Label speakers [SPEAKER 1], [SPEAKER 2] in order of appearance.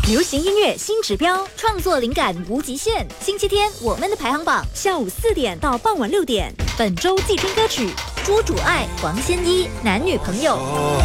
[SPEAKER 1] 流行音乐新指标，创作灵感无极限。星期天我们的排行榜，下午4点到傍晚6点。本周季春歌曲《朱主爱》王仙一，男女朋友。